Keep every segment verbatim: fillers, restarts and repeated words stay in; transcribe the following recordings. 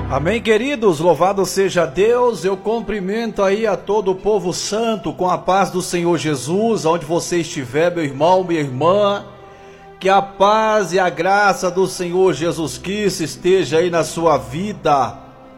Amém, queridos, louvado seja Deus. Eu cumprimento aí a todo o povo santo com a paz do Senhor Jesus, onde você estiver, meu irmão, minha irmã, que a paz e a graça do Senhor Jesus Cristo esteja aí na sua vida.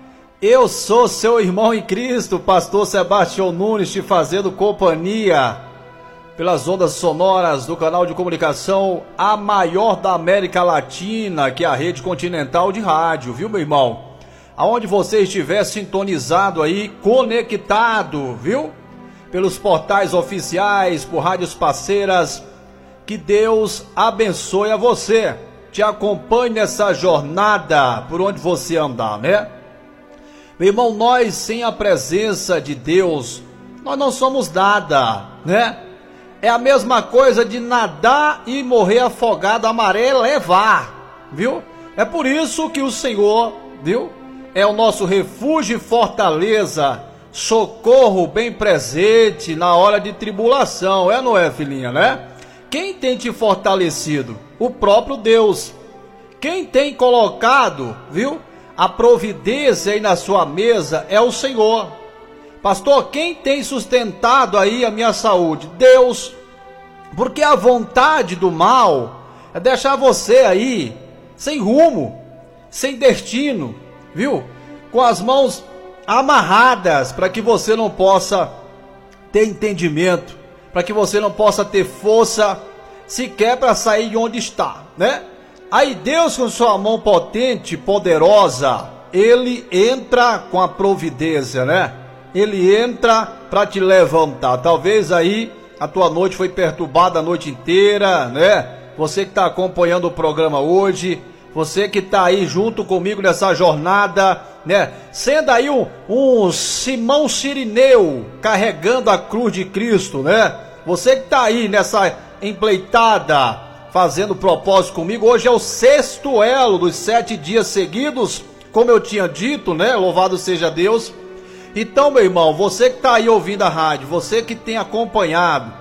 Eu sou seu irmão em Cristo, pastor Sebastião Nunes, te fazendo companhia pelas ondas sonoras do canal de comunicação, a maior da América Latina, que é a Rede Continental de Rádio, viu, meu irmão? Aonde você estiver sintonizado aí, conectado, viu? Pelos portais oficiais, por rádios parceiras, que Deus abençoe a você, te acompanhe nessa jornada por onde você andar, né? Meu irmão, nós sem a presença de Deus, nós não somos nada, né? É a mesma coisa de nadar e morrer afogado, a maré levar, viu? É por isso que o Senhor, viu? É o nosso refúgio e fortaleza, socorro bem presente na hora de tribulação, é, não é, filhinha, né? Quem tem te fortalecido? O próprio Deus. Quem tem colocado, viu, a providência aí na sua mesa é o Senhor. Pastor, quem tem sustentado aí a minha saúde? Deus. Porque a vontade do mal é deixar você aí sem rumo, sem destino, viu? Com as mãos amarradas para que você não possa ter entendimento, para que você não possa ter força sequer para sair de onde está, né? Aí Deus, com sua mão potente, poderosa, ele entra com a providência, né? Ele entra para te levantar. Talvez aí a tua noite foi perturbada a noite inteira, né? Você que está acompanhando o programa hoje, você que está aí junto comigo nessa jornada, né? Sendo aí um, um Simão Sirineu carregando a cruz de Cristo, né? Você que está aí nessa empleitada, fazendo propósito comigo, hoje é o sexto elo dos sete dias seguidos, como eu tinha dito, né? Louvado seja Deus. Então, meu irmão, você que está aí ouvindo a rádio, você que tem acompanhado,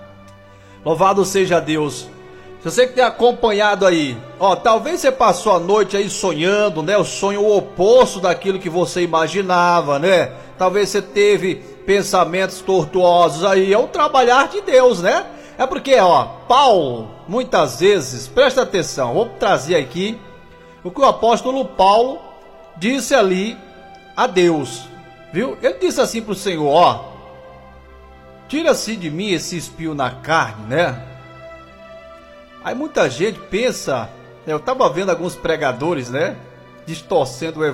louvado seja Deus. Se você que tem acompanhado aí, ó, talvez você passou a noite aí sonhando, né? O sonho oposto daquilo que você imaginava, né? Talvez você teve pensamentos tortuosos aí, é o trabalhar de Deus, né? É porque, ó, Paulo, muitas vezes, presta atenção, vou trazer aqui o que o apóstolo Paulo disse ali a Deus, viu? Ele disse assim pro Senhor, ó, tira-se de mim esse espinho na carne, né? Aí muita gente pensa, eu estava vendo alguns pregadores, né, distorcendo o evangelho.